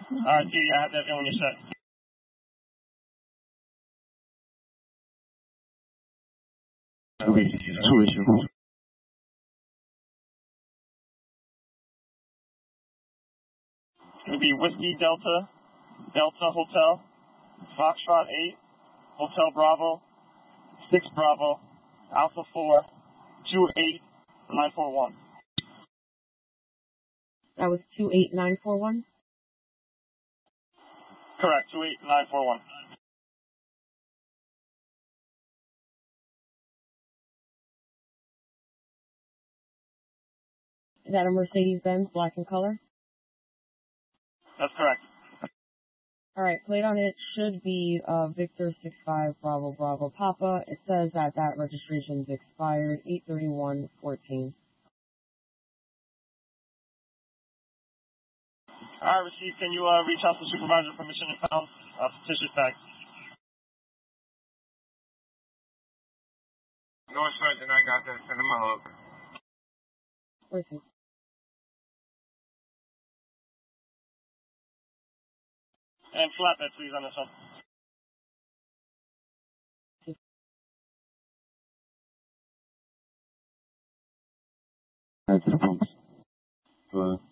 Alright, see, I have that when you're set. Okay, 2 issue. It'll be Whiskey Delta, Delta Hotel, Foxtrot 8, Hotel Bravo, 6 Bravo, Alpha 4, 28941. That was 28941? Correct, 28941. Is that a Mercedes-Benz, black in color? That's correct. All right, plate on it should be Victor 65 Bravo Bravo Papa. It says that registration's expired 8/31/14. All right, received. Can you reach out to the supervisor for mission and found fictitious tags? No, sir, then I got that. Send him a hook. Received. And flatbed, please, on this one. That's the pumps.